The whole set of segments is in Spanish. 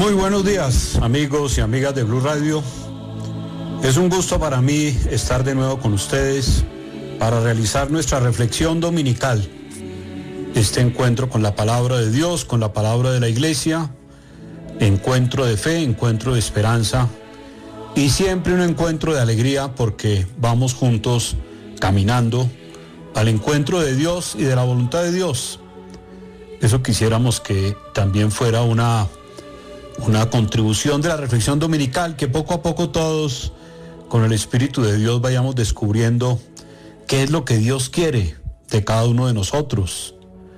Muy buenos días, amigos y amigas de Blue Radio. Es un gusto para mí estar de nuevo con ustedes para realizar nuestra reflexión dominical. Este encuentro con la palabra de Dios, con la palabra de la iglesia, encuentro de fe, encuentro de esperanza y siempre un encuentro de alegría porque vamos juntos caminando al encuentro de Dios y de la voluntad de Dios. Eso quisiéramos que también fuera una contribución de la reflexión dominical, que poco a poco todos, con el Espíritu de Dios, vayamos descubriendo qué es lo que Dios quiere de cada uno de nosotros,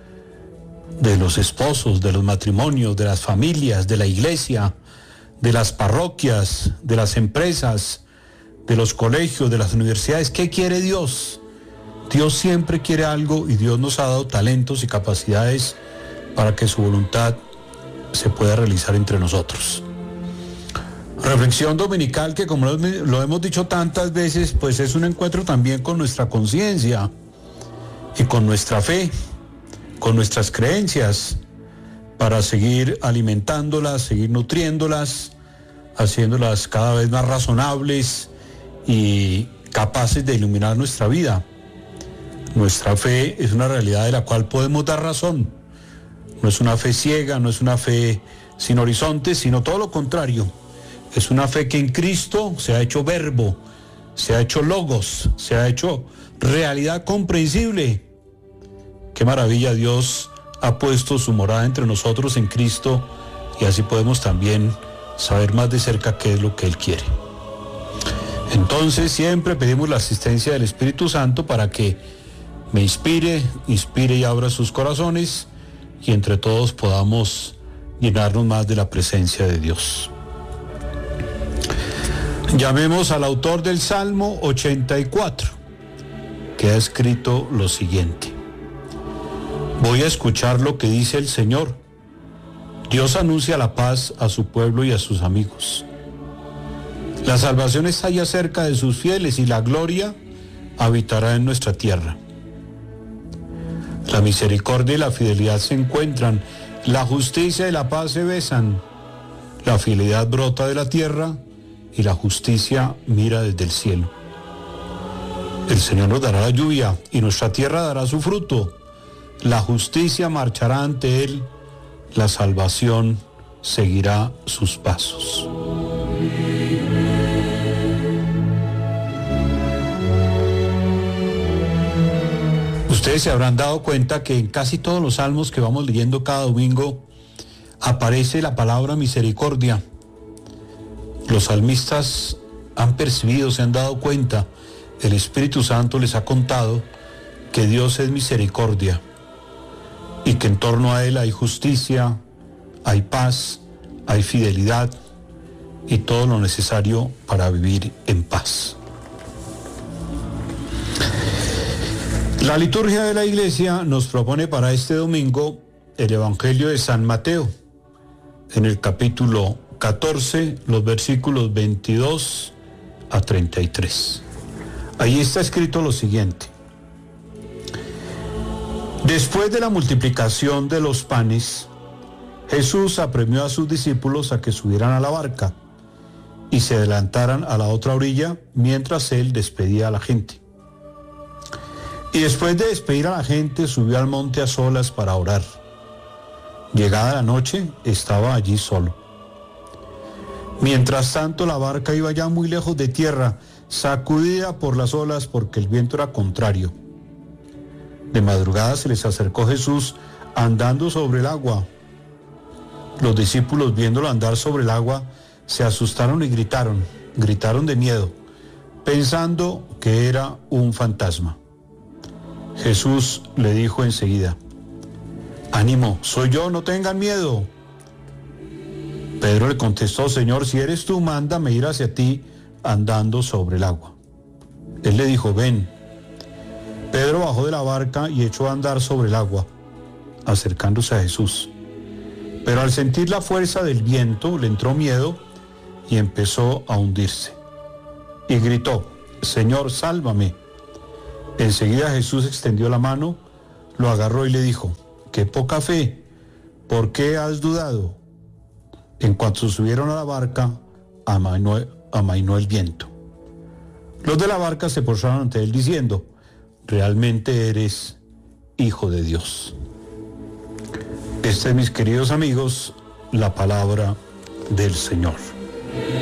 de los esposos, de los matrimonios, de las familias, de la iglesia, de las parroquias, de las empresas, de los colegios, de las universidades. ¿Qué quiere Dios? Dios siempre quiere algo y Dios nos ha dado talentos y capacidades para que su voluntad se pueda realizar entre nosotros. Reflexión dominical que, como lo hemos dicho tantas veces, pues es un encuentro también con nuestra conciencia y con nuestra fe, con nuestras creencias, para seguir alimentándolas, seguir nutriéndolas, haciéndolas cada vez más razonables y capaces de iluminar nuestra vida. Nuestra fe es una realidad de la cual podemos dar razón. No es una fe ciega, no es una fe sin horizontes, sino todo lo contrario. Es una fe que en Cristo se ha hecho verbo, se ha hecho logos, se ha hecho realidad comprensible. Qué maravilla, Dios ha puesto su morada entre nosotros en Cristo y así podemos también saber más de cerca qué es lo que Él quiere. Entonces siempre pedimos la asistencia del Espíritu Santo para que me inspire y abra sus corazones y entre todos podamos llenarnos más de la presencia de Dios. Llamemos al autor del Salmo 84, que ha escrito lo siguiente: voy a escuchar lo que dice el Señor. Dios anuncia la paz a su pueblo y a sus amigos. La salvación está ya cerca de sus fieles y la gloria habitará en nuestra tierra. La misericordia y la fidelidad se encuentran, la justicia y la paz se besan. La fidelidad brota de la tierra y la justicia mira desde el cielo. El Señor nos dará la lluvia y nuestra tierra dará su fruto. La justicia marchará ante Él, la salvación seguirá sus pasos. Ustedes se habrán dado cuenta que en casi todos los salmos que vamos leyendo cada domingo aparece la palabra misericordia. Los salmistas han percibido, se han dado cuenta, el Espíritu Santo les ha contado que Dios es misericordia y que en torno a Él hay justicia, hay paz, hay fidelidad y todo lo necesario para vivir en paz. La liturgia de la Iglesia nos propone para este domingo el Evangelio de San Mateo, en el capítulo 14, los versículos 22 a 33. Ahí está escrito lo siguiente: después de la multiplicación de los panes, Jesús apremió a sus discípulos a que subieran a la barca y se adelantaran a la otra orilla mientras Él despedía a la gente. Y después de despedir a la gente, subió al monte a solas para orar. Llegada la noche, estaba allí solo. Mientras tanto, la barca iba ya muy lejos de tierra, sacudida por las olas porque el viento era contrario. De madrugada se les acercó Jesús andando sobre el agua. Los discípulos, viéndolo andar sobre el agua, se asustaron y gritaron de miedo, pensando que era un fantasma. Jesús le dijo enseguida: ánimo, soy yo, no tengan miedo. Pedro le contestó: Señor, si eres tú, mándame ir hacia ti andando sobre el agua. Él le dijo: ven. Pedro bajó de la barca y echó a andar sobre el agua, acercándose a Jesús. Pero al sentir la fuerza del viento, le entró miedo y empezó a hundirse. Y gritó: Señor, sálvame. Enseguida Jesús extendió la mano, lo agarró y le dijo: qué poca fe, ¿por qué has dudado? En cuanto subieron a la barca, amainó el viento. Los de la barca se postraron ante él diciendo: realmente eres Hijo de Dios. Esta es, mis queridos amigos, la palabra del Señor.